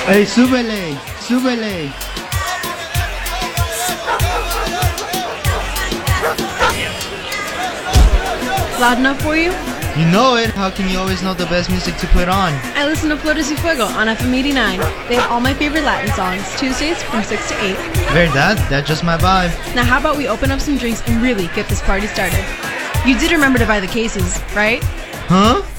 Hey, súbele, súbele. Loud enough for you? You know it. How can you always know the best music to put on? I listen to Flores y Fuego on FM 89. They have all my favorite Latin songs, Tuesdays from 6 to 8. Verdad, that's just my vibe. Now how about we open up some drinks and really get this party started? You did remember to buy the cases, right? Huh?